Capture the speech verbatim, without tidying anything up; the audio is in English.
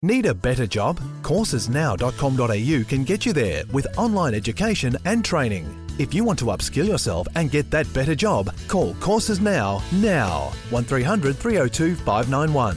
Need a better job? courses now dot com dot a u can get you there with online education and training. If you want to upskill yourself and get that better job, call Courses Now now. one three hundred three oh two five nine one.